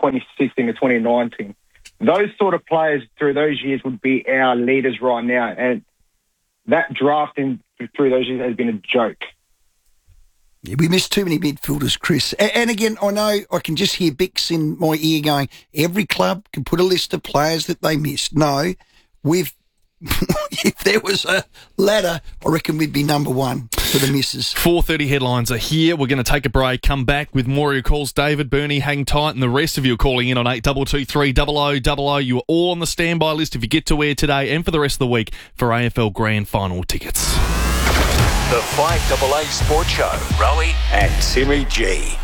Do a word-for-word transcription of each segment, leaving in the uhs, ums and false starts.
twenty sixteen to twenty nineteen. Those sort of players through those years would be our leaders right now. And that drafting through those years has been a joke. Yeah, we missed too many midfielders, Chris. And, and again, I know I can just hear Bix in my ear going, every club can put a list of players that they missed. No, we've if there was a ladder, I reckon we'd be number one for the misses. four thirty headlines are here. We're going to take a break, come back with more of your calls. David, Bernie, hang tight, and the rest of you are calling in on eight two two three double oh double oh. You are all on the standby list if you get to air today and for the rest of the week for A F L Grand Final tickets. The five A A Sports Show. Rowie and Timmy G.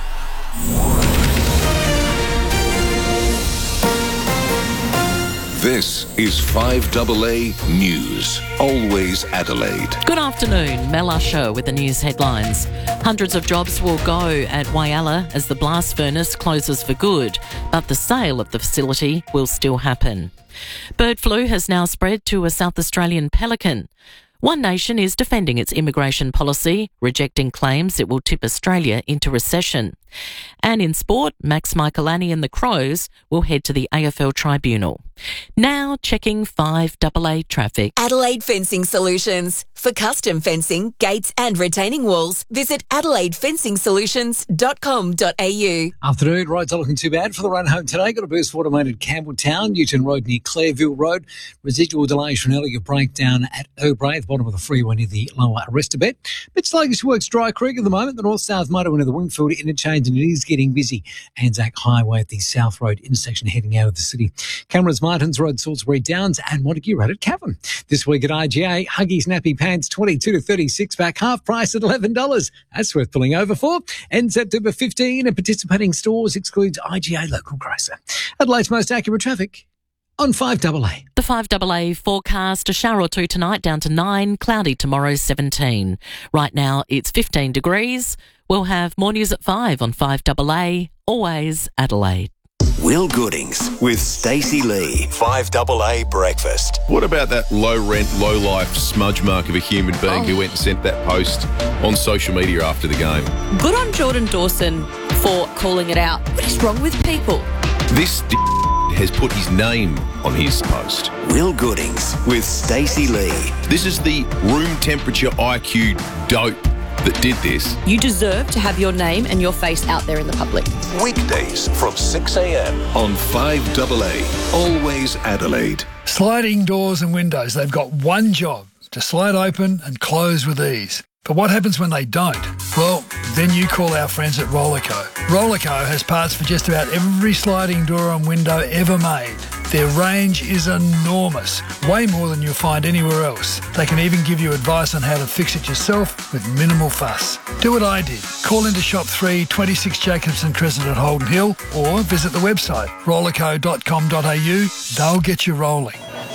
This is five A A News. Always Adelaide. Good afternoon. Mel Usher with the news headlines. Hundreds of jobs will go at Whyalla as the blast furnace closes for good, but the sale of the facility will still happen. Bird flu has now spread to a South Australian pelican. One Nation is defending its immigration policy, rejecting claims it will tip Australia into recession. And in sport, Max Michelani and the Crows will head to the A F L Tribunal. Now checking five A A traffic. Adelaide Fencing Solutions. For custom fencing, gates and retaining walls, visit adelaide fencing solutions dot com dot a u. Afternoon, roads are looking too bad for the run home today. Got a burst for automated Campbelltown, Newton Road near Clareville Road. Residual delays from an earlier breakdown at O'Bray, at the bottom of the freeway near the lower Arrestabet. Bit sluggish works Dry Creek at the moment. The north-south motorway of the Wingfield interchange, and it is getting busy. Anzac Highway at the South Road intersection heading out of the city. Cameras, Martins Road, Salisbury Downs, and Montague Road at Cavan. This week at I G A, Huggies Nappy Pants twenty-two to thirty-six pack, half price at eleven dollars. That's worth pulling over for. Ends September fifteenth, and participating stores excludes I G A local grocer. Adelaide's most accurate traffic on five A A. The five A A forecast, a shower or two tonight, down to nine, cloudy tomorrow, seventeen. Right now it's fifteen degrees. We'll have more news at five on five A A, always Adelaide. Will Goodings with Stacey Lee. five A A Breakfast. What about that low-rent, low-life smudge mark of a human being oh. who went and sent that post on social media after the game? Good on Jordan Dawson for calling it out. What is wrong with people? This d- has put his name on his post. Will Goodings with Stacey Lee. This is the room temperature I Q dope that did this. You deserve to have your name and your face out there in the public. Weekdays from six a.m. on five A A. Always Adelaide. Sliding doors and windows, they've got one job: to slide open and close with ease. But what happens when they don't? Well, then you call our friends at Rollerco. Rollerco has parts for just about every sliding door and window ever made. Their range is enormous, way more than you'll find anywhere else. They can even give you advice on how to fix it yourself with minimal fuss. Do what I did. Call into shop three, twenty-six Jacobson Crescent at Holden Hill, or visit the website rollerco dot com dot a u. They'll get you rolling.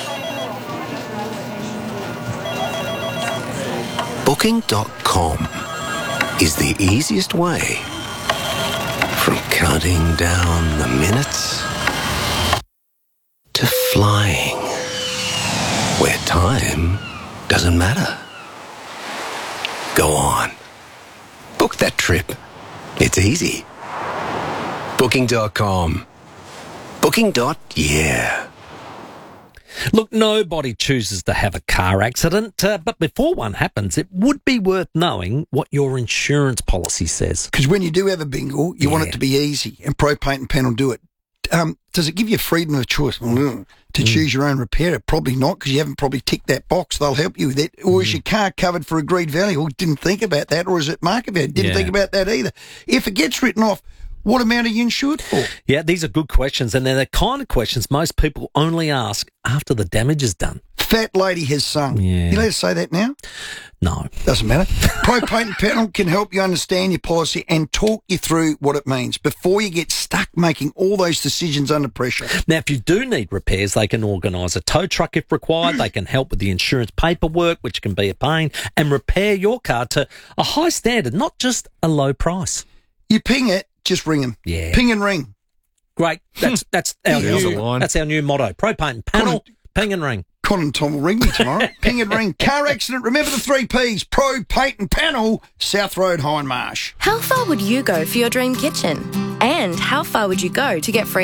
Booking dot com is the easiest way from counting down the minutes to flying, where time doesn't matter. Go on. Book that trip. It's easy. Booking dot com. Booking. Yeah. Look, nobody chooses to have a car accident, uh, but before one happens, it would be worth knowing what your insurance policy says. Because when you do have a bingle, you Yeah. want it to be easy, and Pro Paint and Pen will do it. Um, does it give you freedom of choice mm, to mm. choose your own repairer? Probably not, because you haven't probably ticked that box. They'll help you with it. Or mm. is your car covered for agreed value? Or didn't think about that. Or is it market value? Didn't Yeah. think about that either. If it gets written off, what amount are you insured for? Yeah, these are good questions, and they're the kind of questions most people only ask after the damage is done. Fat lady has sung. Yeah. You let us say that now? No. Doesn't matter. Pro Paint and Panel can help you understand your policy and talk you through what it means before you get stuck making all those decisions under pressure. Now, if you do need repairs, they can organise a tow truck if required. They can help with the insurance paperwork, which can be a pain, and repair your car to a high standard, not just a low price. You ping it, just ring them. Yeah. Ping and ring. Great. That's that's our There's new a line. that's our new motto. Pro Paint and Panel, Con- ping and ring. Con and Tom will ring me tomorrow. Ping and ring. Car accident. Remember the three P's. Pro Paint and Panel, South Road, Hindmarsh. How far would you go for your dream kitchen? And how far would you go to get free